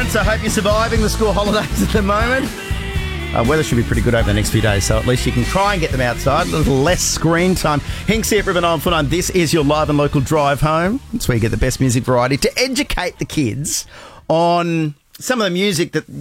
parents, I hope you're surviving the school holidays at the moment. Weather should be pretty good over the next few days, so at least you can try and get them outside. A little less screen time. Hinks here for River 949. This is your live and local drive home. It's where you get the best music variety to educate the kids on some of the music that